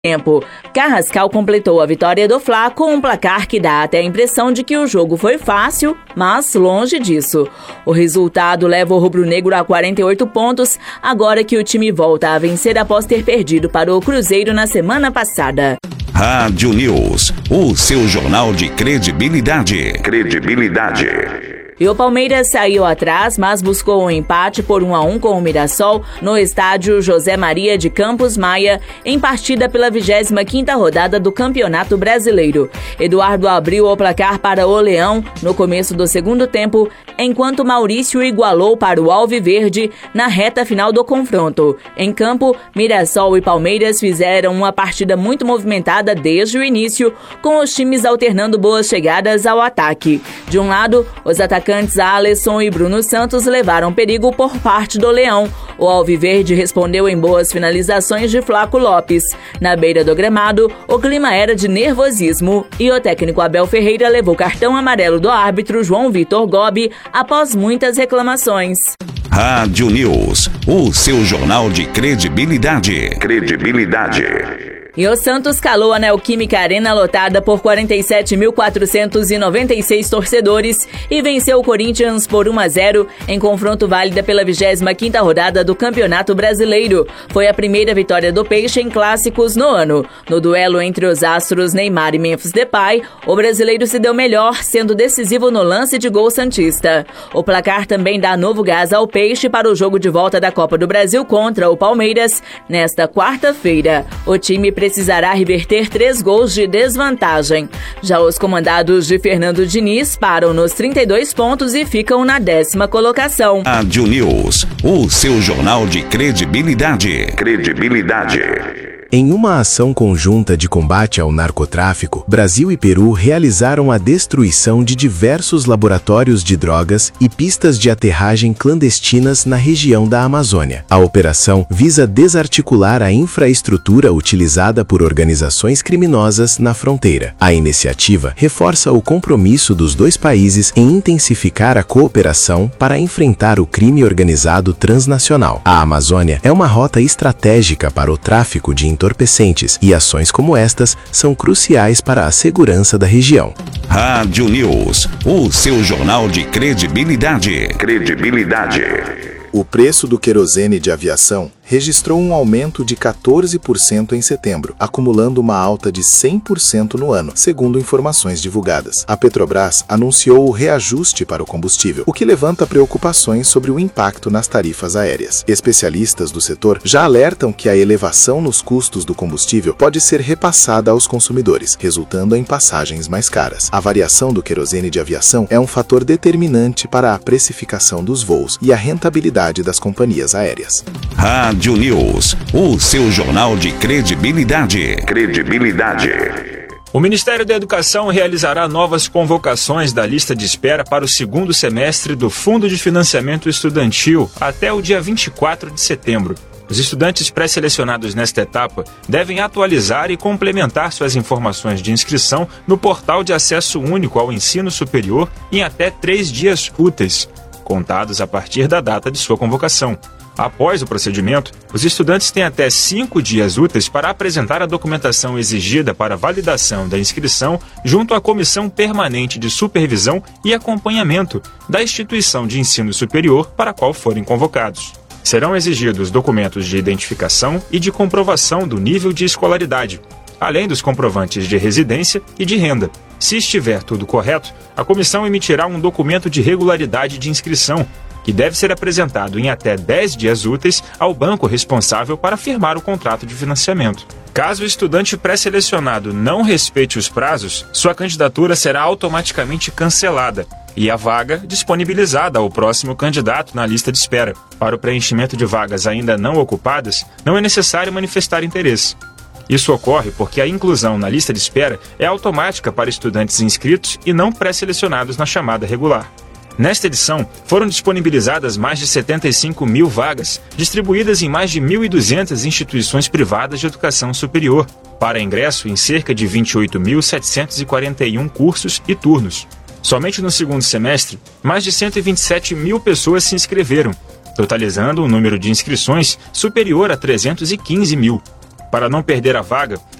tempo. Carrascal completou a vitória do Fla com um placar que dá até a impressão de que o jogo foi fácil, mas longe disso. O resultado leva o rubro-negro a 48 pontos, agora que o time volta a vencer após ter perdido para o Cruzeiro na semana passada. Rádio News, o seu jornal de credibilidade. E o Palmeiras saiu atrás, mas buscou um empate por 1-1 com o Mirassol no estádio José Maria de Campos Maia, em partida pela 25ª rodada do Campeonato Brasileiro. Eduardo abriu o placar para o Leão no começo do segundo tempo, enquanto Maurício igualou para o Alviverde na reta final do confronto. Em campo, Mirassol e Palmeiras fizeram uma partida muito movimentada desde o início, com os times alternando boas chegadas ao ataque. De um lado, os atacantes Alisson e Bruno Santos levaram perigo por parte do Leão. O Alviverde respondeu em boas finalizações de Flaco Lopes. Na beira do gramado, o clima era de nervosismo e o técnico Abel Ferreira levou cartão amarelo do árbitro João Vitor Gobi após muitas reclamações. Rádio News, o seu jornal de credibilidade. E o Santos calou a Neoquímica Arena lotada por 47.496 torcedores e venceu o Corinthians por 1-0 em confronto válida pela 25ª rodada do Campeonato Brasileiro. Foi a primeira vitória do Peixe em clássicos no ano. No duelo entre os astros Neymar e Memphis Depay, o brasileiro se deu melhor, sendo decisivo no lance de gol santista. O placar também dá novo gás ao Peixe para o jogo de volta da Copa do Brasil contra o Palmeiras nesta quarta-feira. O time precisará reverter 3 gols de desvantagem. Já os comandados de Fernando Diniz param nos 32 pontos e ficam na 10ª colocação. Rádio News, o seu jornal de credibilidade. Em uma ação conjunta de combate ao narcotráfico, Brasil e Peru realizaram a destruição de diversos laboratórios de drogas e pistas de aterragem clandestinas na região da Amazônia. A operação visa desarticular a infraestrutura utilizada por organizações criminosas na fronteira. A iniciativa reforça o compromisso dos dois países em intensificar a cooperação para enfrentar o crime organizado transnacional. A Amazônia é uma rota estratégica para o tráfico de entorpecentes e ações como estas são cruciais para a segurança da região. Rádio News, o seu jornal de credibilidade. O preço do querosene de aviação registrou um aumento de 14% em setembro, acumulando uma alta de 100% no ano, segundo informações divulgadas. A Petrobras anunciou o reajuste para o combustível, o que levanta preocupações sobre o impacto nas tarifas aéreas. Especialistas do setor já alertam que a elevação nos custos do combustível pode ser repassada aos consumidores, resultando em passagens mais caras. A variação do querosene de aviação é um fator determinante para a precificação dos voos e a rentabilidade das companhias aéreas. Rádio News, o seu jornal de credibilidade. O Ministério da Educação realizará novas convocações da lista de espera para o segundo semestre do Fundo de Financiamento Estudantil até o dia 24 de setembro. Os estudantes pré-selecionados nesta etapa devem atualizar e complementar suas informações de inscrição no portal de acesso único ao ensino superior em até 3 dias úteis, contados a partir da data de sua convocação. Após o procedimento, os estudantes têm até 5 dias úteis para apresentar a documentação exigida para validação da inscrição junto à Comissão Permanente de Supervisão e Acompanhamento da instituição de ensino superior para a qual forem convocados. Serão exigidos documentos de identificação e de comprovação do nível de escolaridade, além dos comprovantes de residência e de renda. Se estiver tudo correto, a comissão emitirá um documento de regularidade de inscrição, que deve ser apresentado em até 10 dias úteis ao banco responsável para firmar o contrato de financiamento. Caso o estudante pré-selecionado não respeite os prazos, sua candidatura será automaticamente cancelada e a vaga disponibilizada ao próximo candidato na lista de espera. Para o preenchimento de vagas ainda não ocupadas, não é necessário manifestar interesse. Isso ocorre porque a inclusão na lista de espera é automática para estudantes inscritos e não pré-selecionados na chamada regular. Nesta edição, foram disponibilizadas mais de 75 mil vagas, distribuídas em mais de 1.200 instituições privadas de educação superior, para ingresso em cerca de 28.741 cursos e turnos. Somente no segundo semestre, mais de 127 mil pessoas se inscreveram, totalizando um número de inscrições superior a 315 mil. Para não perder a vaga,